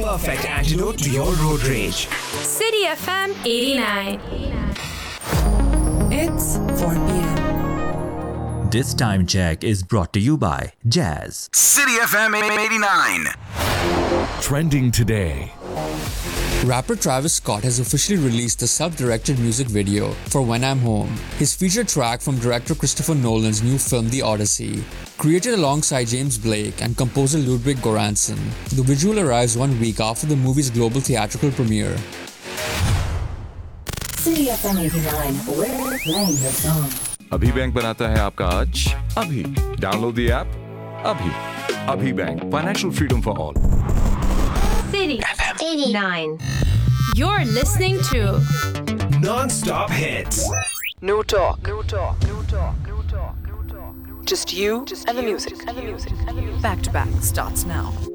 perfect antidote to your road rage. City FM 89. It's 4 p.m. This time check is brought to you by Jazz. City FM 89. Trending today. Rapper Travis Scott has officially released a self-directed music video for When I'm Home, his feature track from director Christopher Nolan's new film The Odyssey. Created alongside James Blake and composer Ludwig Göransson, the visual arrives 1 week after the movie's global theatrical premiere. City FM 89, we're playing your song. अभी bank बनाता है आपका आज अभी download the app अभी bank financial freedom for all City FM 89. You're listening to Non-stop hits. No talk. Just you and the music. Back to back starts now.